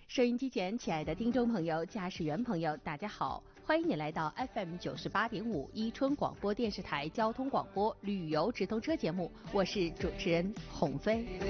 收音机前，亲爱的听众朋友、驾驶员朋友，大家好，欢迎你来到 FM 98.5伊春广播电视台交通广播旅游直通车节目，我是主持人鸿飞。